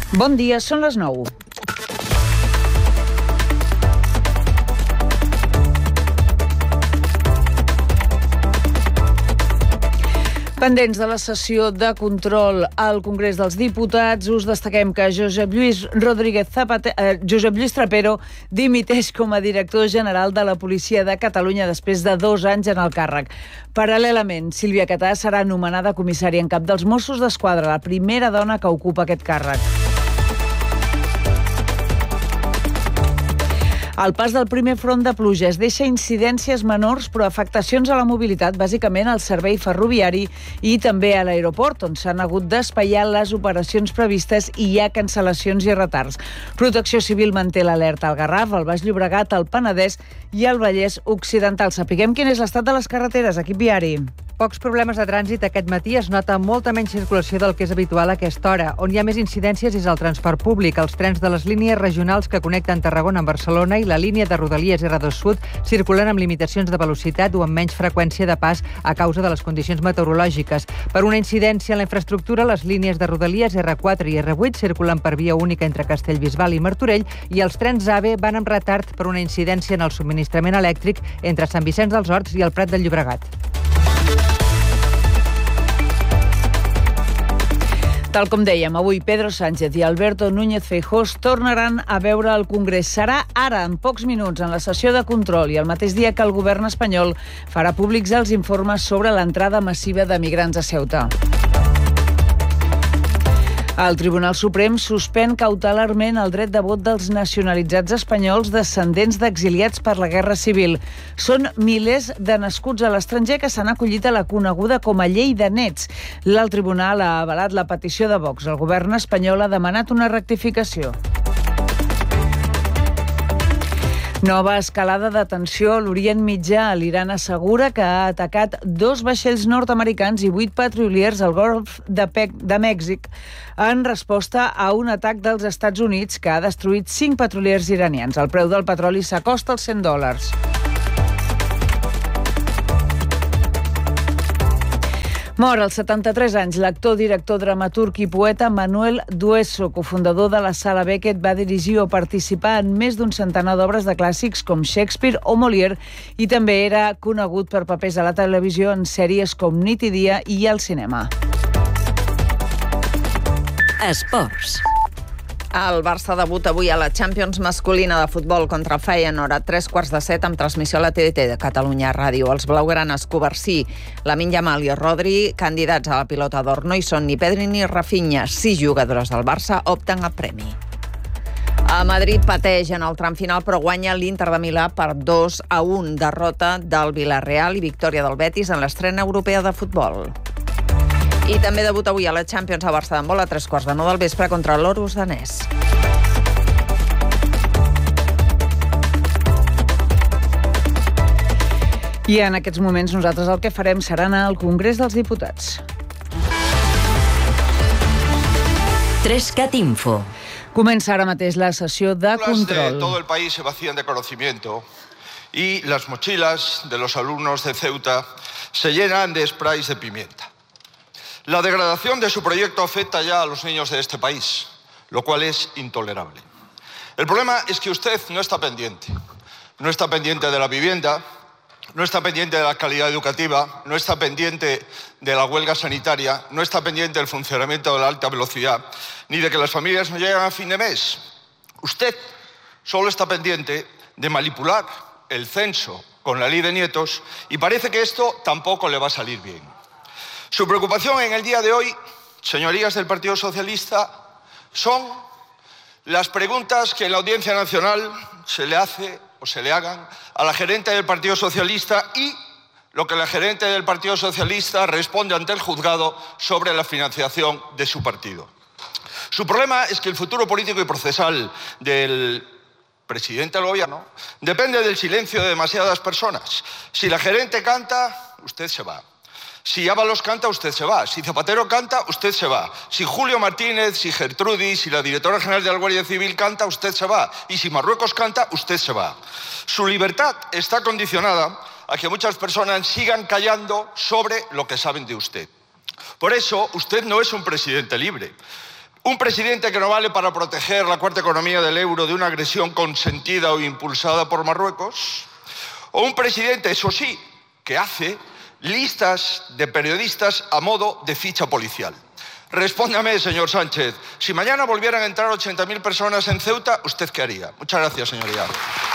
Bon dia, són les 9. Pendents de la sessió de control al Congrés dels Diputats, us destaquem que Josep Lluís Trapero dimiteix com a director general de la Policia de Catalunya després de 2 anys en el càrrec. Paral·lelament, Sílvia Catà serà nomenada comissària en cap dels Mossos d'Esquadra, la primera dona que ocupa aquest càrrec. El pas del primer front de pluges deixa incidències menors però afectacions a la mobilitat, bàsicament al servei ferroviari i també a l'aeroport, on s'han hagut d'espaiar les operacions previstes i hi ha cancel·lacions i retards. Protecció Civil manté l'alerta al Garraf, al Baix Llobregat, al Penedès i al Vallès Occidental. Sapiguem quin és l'estat de les carreteres, equip viari. Pocs problemes de trànsit aquest matí, es nota molta menys circulació del que és habitual a aquesta hora. On hi ha més incidències és el transport públic. Els trens de les línies regionals que connecten Tarragona amb Barcelona i la línia de Rodalies R2 Sud circulen amb limitacions de velocitat o amb menys freqüència de pas a causa de les condicions meteorològiques. Per una incidència en la infraestructura, les línies de Rodalies R4 i R8 circulen per via única entre Castellbisbal i Martorell i els trens AVE van amb retard per una incidència en el subministrament elèctric entre Sant Vicenç dels Horts i el Prat de Llobregat. Tal com dèiem, avui Pedro Sánchez i Alberto Núñez Feijóo tornaran a veure el Congrés. Serà ara, en pocs minuts, en la sessió de control i el mateix dia que el govern espanyol farà públics els informes sobre l'entrada massiva de migrants a Ceuta. El Tribunal Suprem suspèn cautelarment el dret de vot dels nacionalitzats espanyols descendents d'exiliats per la Guerra Civil. Són milers de nascuts a l'estranger que s'han acollit a la coneguda com a llei de nets. El Tribunal ha avalat la petició de Vox. El govern espanyol ha demanat una rectificació. Nova escalada de tensió a l'Orient Mitjà. L'Iran assegura que ha atacat 2 vaixells nord-americans i 8 petroliers al Golf de Mèxic en resposta a un atac dels Estats Units que ha destruït 5 petroliers iranians. El preu del petroli s'acosta als $100. Mor als 73 anys l'actor, director, dramaturg i poeta Manuel Dueso, cofundador de la Sala Beckett, va dirigir o participar en més d'un centenar d'obres de clàssics com Shakespeare o Molière i també era conegut per papers a la televisió en sèries com Nit i dia i al cinema. Esports. El Barça debuta avui a la Champions masculina de futbol contra el Feyenoord a 6:15 amb transmissió a la TDT de Catalunya Ràdio. Els blaugranes Covarsí, Lamine Yamal i Rodri, candidats a la pilota d'or, no hi són ni Pedri ni Rafinha. 6 jugadores del Barça opten a premi. A Madrid pateix en el tram final, però guanya l'Inter de Milà per 2-1. Derrota del Villarreal i victòria del Betis en l'estrena europea de futbol. I també debuta avui a la Champions a Barça d'handbol a 9:15 del vespre contra l'Orus danès. I en aquests moments nosaltres el que farem serà anar al Congrés dels Diputats. 3CAT Info. Comença ara mateix la sessió de control. De todo el país se vacían de conocimiento y las mochilas de los alumnos de Ceuta se llenan de sprays de pimienta. La degradación de su proyecto afecta ya a los niños de este país, lo cual es intolerable. El problema es que usted no está pendiente. No está pendiente de la vivienda, no está pendiente de la calidad educativa, no está pendiente de la huelga sanitaria, no está pendiente del funcionamiento de la alta velocidad, ni de que las familias no lleguen a fin de mes. Usted solo está pendiente de manipular el censo con la ley de nietos y parece que esto tampoco le va a salir bien. Su preocupación en el día de hoy, señorías del Partido Socialista, son las preguntas que en la Audiencia Nacional se le hace o se le hagan a la gerente del Partido Socialista y lo que la gerente del Partido Socialista responde ante el juzgado sobre la financiación de su partido. Su problema es que el futuro político y procesal del presidente del gobierno depende del silencio de demasiadas personas. Si la gerente canta, usted se va. Si Ábalos canta, usted se va. Si Zapatero canta, usted se va. Si Julio Martínez, si Gertrudis, si la directora general de la Guardia Civil canta, usted se va. Y si Marruecos canta, usted se va. Su libertad está condicionada a que muchas personas sigan callando sobre lo que saben de usted. Por eso, usted no es un presidente libre. Un presidente que no vale para proteger la cuarta economía del euro de una agresión consentida o impulsada por Marruecos. O un presidente, eso sí, que hace listas de periodistas a modo de ficha policial. Respóndame, señor Sánchez, si mañana volvieran a entrar 80.000 personas en Ceuta, ¿usted qué haría? Muchas gracias, señoría.